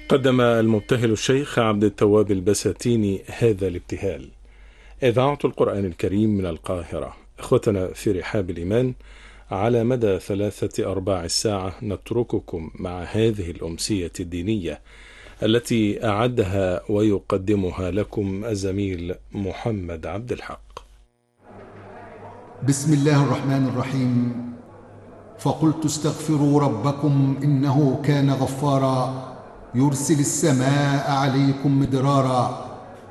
قدم المبتهل الشيخ عبد التواب البساتيني هذا الابتهال. إذاعة القرآن الكريم من القاهرة. إخوتنا في رحاب الإيمان، على مدى 3/4 الساعة نترككم مع هذه الأمسية الدينية التي أعدها ويقدمها لكم الزميل محمد عبد الحق. بسم الله الرحمن الرحيم. فقلت استغفروا ربكم إنه كان غفارا يرسل السماء عليكم مدرارا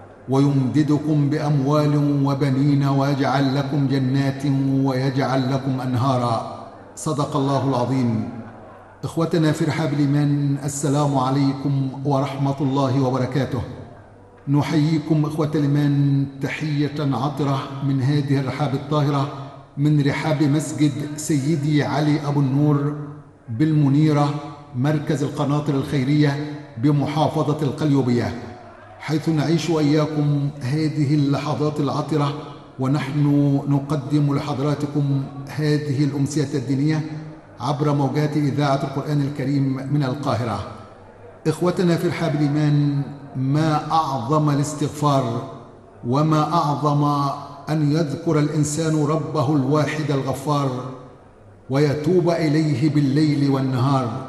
ويمددكم بأموال وبنين ويجعل لكم جنات ويجعل لكم أنهارا. صدق الله العظيم. إخوتنا في رحاب الإيمان، السلام عليكم ورحمة الله وبركاته. نحييكم إخوة الإيمان تحية عطرة من هذه الرحاب الطاهرة، من رحاب مسجد سيدي علي أبو النور بالمنيرة، مركز القناطر الخيرية بمحافظة القليوبية، حيث نعيش وإياكم هذه اللحظات العطرة ونحن نقدم لحضراتكم هذه الأمسية الدينية عبر موجات إذاعة القرآن الكريم من القاهرة. إخوتنا في رحاب الإيمان، ما أعظم الاستغفار وما أعظم أن يذكر الإنسان ربه الواحد الغفار ويتوب إليه بالليل والنهار.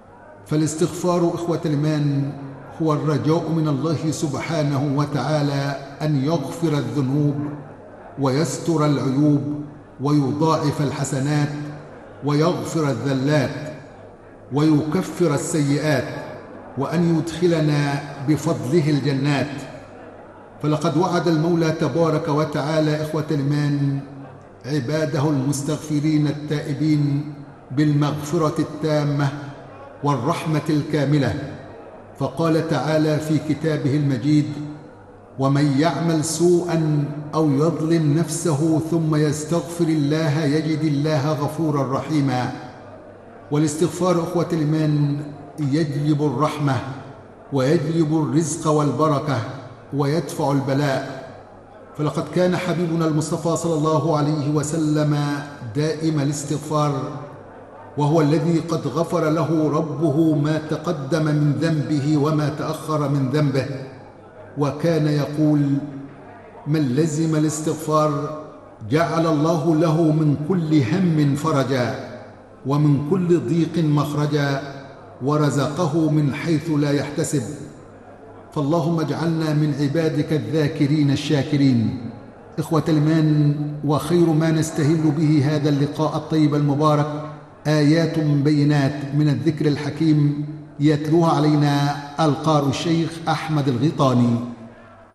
فالاستغفار إخوة الإيمان هو الرجاء من الله سبحانه وتعالى أن يغفر الذنوب ويستر العيوب ويضاعف الحسنات ويغفر الذلات ويكفر السيئات وأن يدخلنا بفضله الجنات. فلقد وعد المولى تبارك وتعالى إخوة الإيمان عباده المستغفرين التائبين بالمغفرة التامة والرحمة الكاملة، فقال تعالى في كتابه المجيد: ومن يعمل سوءا أو يظلم نفسه ثم يستغفر الله يجد الله غفورا رحيما. والاستغفار إخوة الإيمان يجلب الرحمة ويجلب الرزق والبركة ويدفع البلاء. فلقد كان حبيبنا المصطفى صلى الله عليه وسلم دائم الاستغفار، وهو الذي قد غفر له ربه ما تقدم من ذنبه وما تأخر من ذنبه. وكان يقول: من لزم الاستغفار جعل الله له من كل هم فرجا ومن كل ضيق مخرجا ورزقه من حيث لا يحتسب. فاللهم اجعلنا من عبادك الذاكرين الشاكرين. إخوة الإيمان، وخير ما نستهل به هذا اللقاء الطيب المبارك آيات بينات من الذكر الحكيم يتلوها علينا القارئ الشيخ أحمد الغيطاني.